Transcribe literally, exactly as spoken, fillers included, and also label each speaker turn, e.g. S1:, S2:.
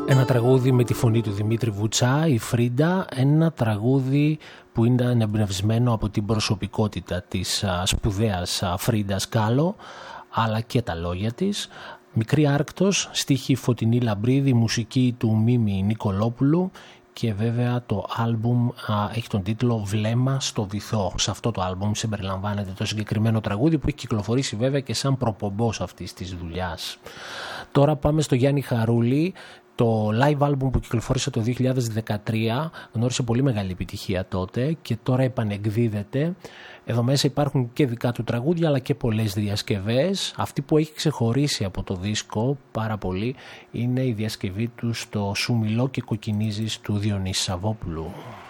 S1: Ένα τραγούδι με τη φωνή του Δημήτρη Βουτσά, η Φρίντα, ένα τραγούδι που ήταν εμπνευσμένο από την προσωπικότητα της α, σπουδαίας α, Φρίντας Κάλο, αλλά και τα λόγια της. Μικρή Άρκτος, στίχη Φωτεινή Λαμπρίδη, μουσική του Μίμη Νικολόπουλου και βέβαια το άλμπουμ α, έχει τον τίτλο «Βλέμμα στο βυθό». Σε αυτό το άλμπουμ συμπεριλαμβάνεται το συγκεκριμένο τραγούδι που έχει κυκλοφορήσει βέβαια και σαν προπομπός αυτής της δουλειάς. Τώρα πάμε στο Γιάννη Χαρούλη. Το live album που κυκλοφόρησε το δύο χιλιάδες δεκατρία γνώρισε πολύ μεγάλη επιτυχία τότε και τώρα επανεκδίδεται. Εδώ μέσα υπάρχουν και δικά του τραγούδια αλλά και πολλές διασκευές. Αυτή που έχει ξεχωρίσει από το δίσκο πάρα πολύ είναι η διασκευή του στο «Σου μιλώ και κοκκινίζεις» του Διονύση Σαββόπουλου.